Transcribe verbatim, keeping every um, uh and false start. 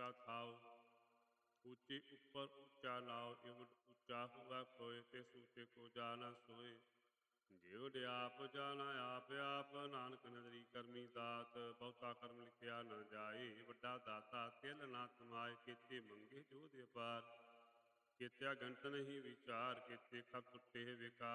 ਉੱਚਾ ਥਾਉ। ਉੱਚੀ ਉੱਪਰ ਉੱਚਾ ਲਾਉ, ਇਵਡ ਉੱਚਾ ਹੁਆ ਕੋਇ, ਤਿਸ ਉੱਚੇ ਕੋ ਜਾਣਾ ਸੋਇ। ਜਿਵਡ ਆਪ ਜਾਣਾ ਆਪ ਆਪ, ਨਾਨਕ ਨਦਰੀ ਕਰਮੀ ਦਾਤ। ਬਹੁਤਾ ਕਰਮ ਲਿਖਿਆ ਨਾ ਜਾਏ, ਵੱਡਾ ਦਾਤਾ ਤਿਲ ਨਾ ਸਮਾਏ। ਕੀਤੇ ਮੰਗੇ ਜੋਧਿ ਅਪਾਰ, ਕੀਤਿਆ ਗੰਤ ਨਹੀਂ ਵਿਚਾਰ, ਕੀਤੇ ਕਬ ਟੁੱਟੇ ਵਿਕਾਰ।